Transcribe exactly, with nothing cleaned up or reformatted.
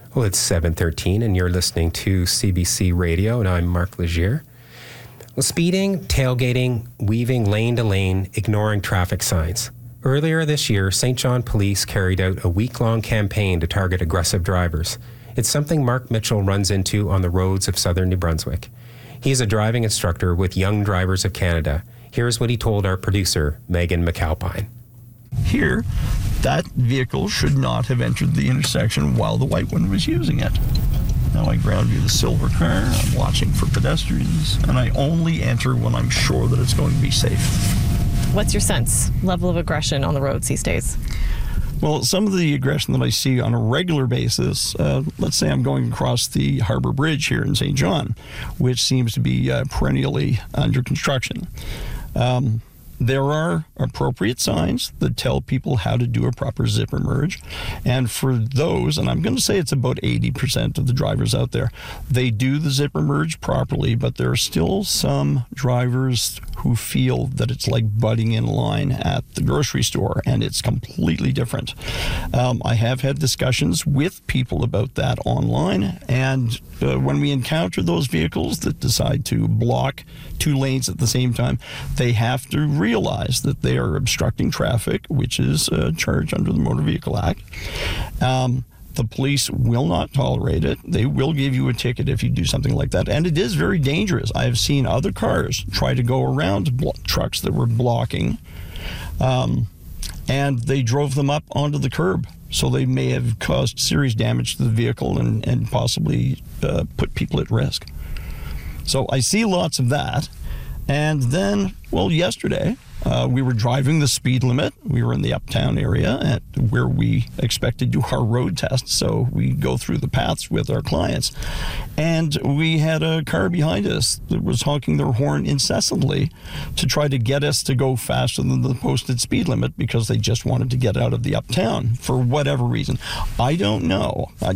Well, it's seven thirteen, and you're listening to C B C Radio, and I'm Mark Legier. Well, speeding, tailgating, weaving lane to lane, ignoring traffic signs. Earlier this year, Saint John Police carried out a week-long campaign to target aggressive drivers. It's something Mark Mitchell runs into on the roads of southern New Brunswick. He's a driving instructor with Young Drivers of Canada. Here's what he told our producer, Megan McAlpine. Here, that vehicle should not have entered the intersection while the white one was using it. Now I ground view the silver car, I'm watching for pedestrians, and I only enter when I'm sure that it's going to be safe. What's your sense, level of aggression on the roads these days? Well, some of the aggression that I see on a regular basis, uh, let's say I'm going across the Harbour Bridge here in Saint John, which seems to be uh, perennially under construction. Um, There are appropriate signs that tell people how to do a proper zipper merge. And for those, and I'm going to say it's about eighty percent of the drivers out there, they do the zipper merge properly, but there are still some drivers who feel that it's like butting in line at the grocery store, and it's completely different. Um, I have had discussions with people about that online, and uh, when we encounter those vehicles that decide to block two lanes at the same time, they have to realize that they are obstructing traffic, which is a charge under the Motor Vehicle Act. Um, the police will not tolerate it. They will give you a ticket if you do something like that. And it is very dangerous. I have seen other cars try to go around blo- trucks that were blocking, um, and they drove them up onto the curb. So they may have caused serious damage to the vehicle and, and possibly uh, put people at risk. So I see lots of that. And then, well, yesterday, uh, we were driving the speed limit. We were in the Uptown area at where we expect to do our road test. So we go through the paths with our clients. And we had a car behind us that was honking their horn incessantly to try to get us to go faster than the posted speed limit because they just wanted to get out of the Uptown for whatever reason. I don't know. I,